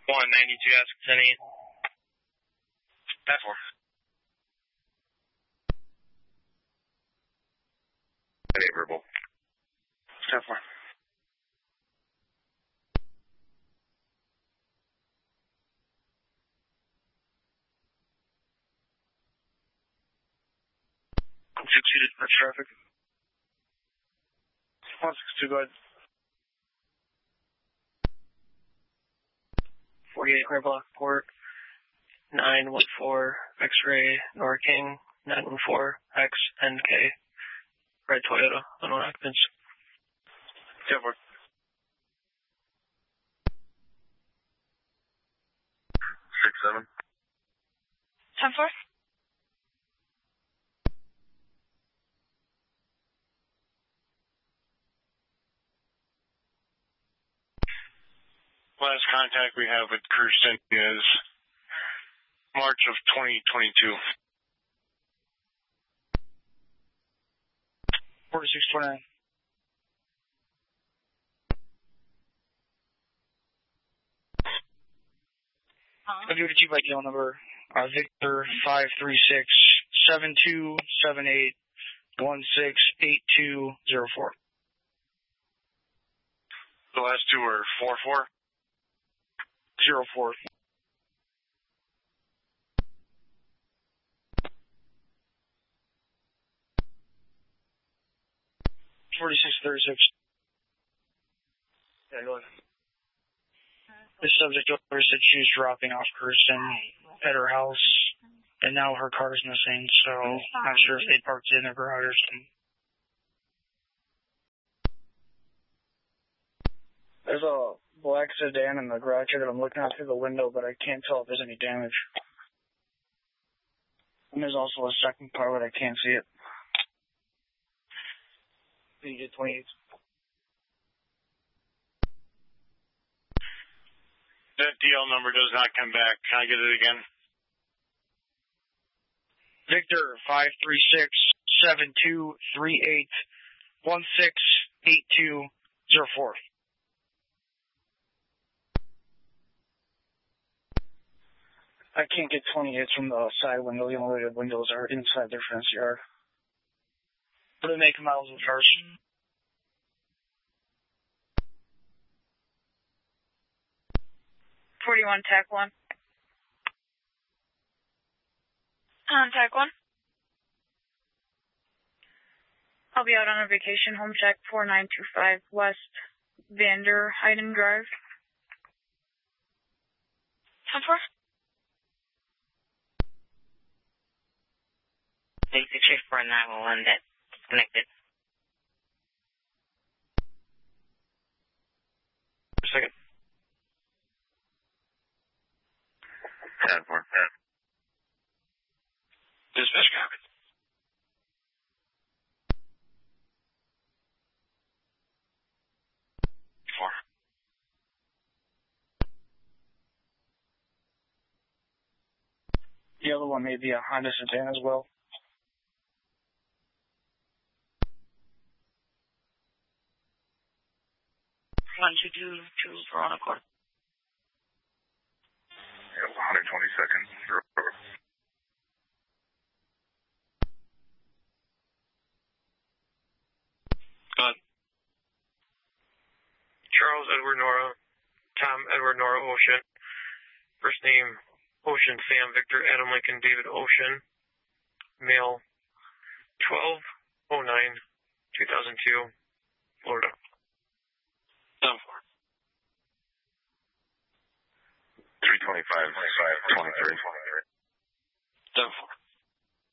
192 Ascentinian. 10-4. Verbal. 10-4. Succeeded for traffic. 162, go ahead. 48 Clear Block Port, 914 X-Ray Nora King, 914 XNK, red Toyota, unknown occupants. 10-4. 6-7. 10-4. Last contact we have with Kirsten is March of 2022. 4629. I'll give it to you by deal number. Victor 536-7278-168204. The last two are 44. 04. 4636. Yeah, go ahead. The subject over said she's dropping off Kirsten at her house, and now her car is missing, so I'm not sure if they parked it in their garage or something. There's a black sedan in the garage here that I'm looking out through the window, but I can't tell if there's any damage. And there's also a second car, but I can't see it. You get 28. That DL number does not come back. Can I get it again? Victor 536-7238-168204. I can't get 28 from the side window. The only way the windows are inside their fence yard. What do they make miles of cars? 41, TAC 1. TAC 1. I'll be out on a vacation. Home check 4925 West Vander Heiden Drive. 10-4. Basic shift for 911 that's disconnected. Second. 10-4. Dispatch copy. Four. The other one may be a Honda sedan as well. One to Verona Court. 120 seconds. Charles Edward Nora, Tom Edward Nora Ocean. First name Ocean Sam Victor Adam Lincoln David Ocean. Male 12/09/2002, Florida. 325, 23. 10-4.